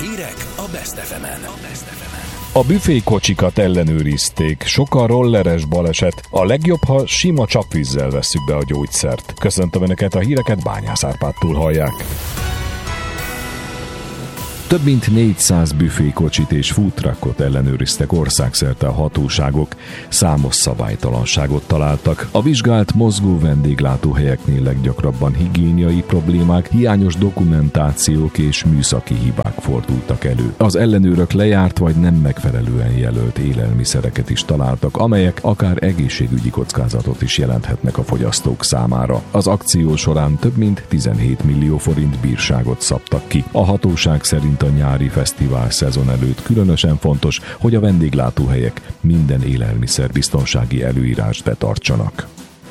Hírek a Best FM-en. A büfékocsikat ellenőrizték. Sok a rolleres baleset. A legjobb, ha sima csapvízzel vesszük be a gyógyszert. Köszöntöm Önöket, a híreket Bányász Árpádtól hallják. Több mint 400 büfékocsit és food truckot ellenőriztek országszerte a hatóságok. Számos szabálytalanságot találtak. A vizsgált mozgó vendéglátóhelyeknél leggyakrabban higiéniai problémák, hiányos dokumentációk és műszaki hibák fordultak elő. Az ellenőrök lejárt vagy nem megfelelően jelölt élelmiszereket is találtak, amelyek akár egészségügyi kockázatot is jelenthetnek a fogyasztók számára. Az akció során több mint 17 millió forint bírságot szabtak ki. A hatóság szerint a nyári fesztivál szezon előtt különösen fontos, hogy a vendéglátóhelyek minden élelmiszerbiztonsági előírást betartsanak.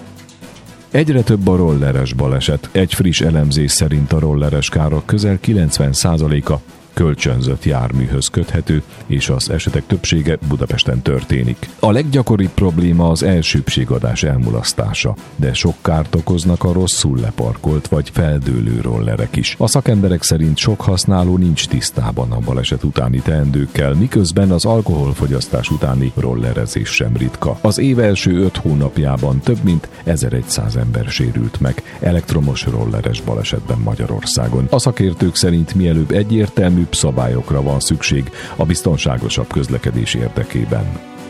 Egyre több a rolleres baleset. Egy friss elemzés szerint a rolleres károk közel 90%-a kölcsönzött járműhöz köthető, és az esetek többsége Budapesten történik. A leggyakoribb probléma az elsőbbségadás elmulasztása, de sok kárt okoznak a rosszul leparkolt vagy feldőlő rollerek is. A szakemberek szerint sok használó nincs tisztában a baleset utáni teendőkkel, miközben az alkoholfogyasztás utáni rollerezés sem ritka. Az év első 5 hónapjában több mint 1100 ember sérült meg elektromos rolleres balesetben Magyarországon. A szakértők szerint mielőbb egyértelmű szabályokra van szükség a biztonságosabb közlekedés érdekében.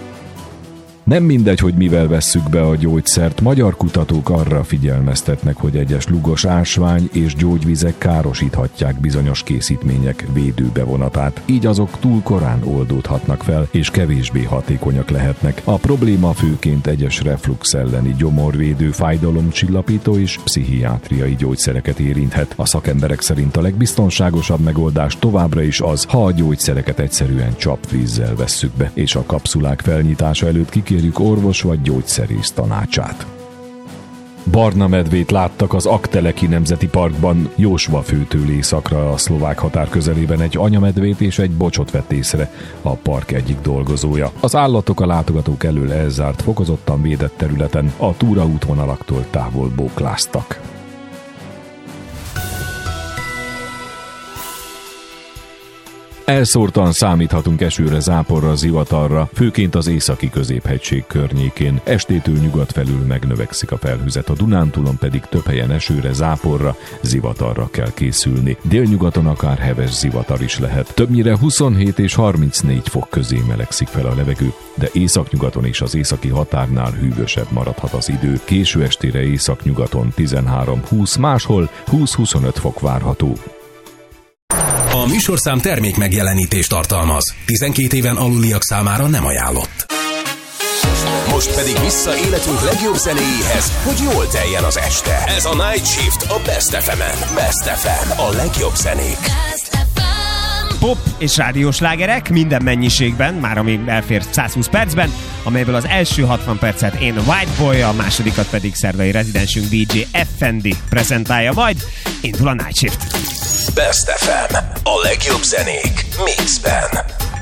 Nem mindegy, hogy mivel vesszük be a gyógyszert, magyar kutatók arra figyelmeztetnek, hogy egyes lugos ásvány és gyógyvizek károsíthatják bizonyos készítmények védőbevonatát, így azok túl korán oldódhatnak fel, és kevésbé hatékonyak lehetnek. A probléma főként egyes reflux elleni gyomorvédő, fájdalomcsillapító és pszichiátriai gyógyszereket érinthet. A szakemberek szerint a legbiztonságosabb megoldás továbbra is az, ha a gyógyszereket egyszerűen csapvízzel vesszük be, és a kapszulák felnyitása előtt kérjük orvos vagy gyógyszerész tanácsát. Barna medvét láttak az Aggteleki Nemzeti Parkban. Jósvafőtől északra a szlovák határ közelében egy anyamedvét és egy bocsot vett észre a park egyik dolgozója. Az állatok a látogatók elől elzárt, fokozottan védett területen a túraútvonalaktól távol bókláztak. Elszórtan számíthatunk esőre, záporra, zivatarra, főként az északi középhegység környékén. Estétől nyugat felül megnövekszik a felhőzet, a Dunántúlon pedig több helyen esőre, záporra, zivatarra kell készülni. Délnyugaton akár heves zivatar is lehet. Többnyire 27 és 34 fok közé melegszik fel a levegő, de északnyugaton és az északi határnál hűvösebb maradhat az idő. Késő estére északnyugaton 13-20, máshol 20-25 fok várható. A műsorszám termék megjelenítést tartalmaz. 12 éven aluliak számára nem ajánlott. Most pedig vissza életünk legjobb zenéjéhez, hogy jól teljen az este. Ez a Night Shift a Best FM-en. Best FM, a legjobb zenék. Pop és rádiós slágerek minden mennyiségben, már amíg elfér 120 percben, amelyből az első 60 percet én White Boy, a másodikat pedig szerdai rezidensünk DJ Effendi prezentálja majd. Indul a Night Shift. Best FM, a legjobb zenék mixben.